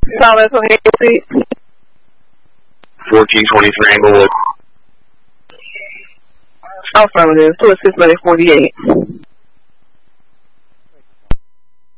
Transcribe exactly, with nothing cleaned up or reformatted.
Solid twenty-eight. fourteen twenty-three Englewood. Affirmative. two six forty-eight.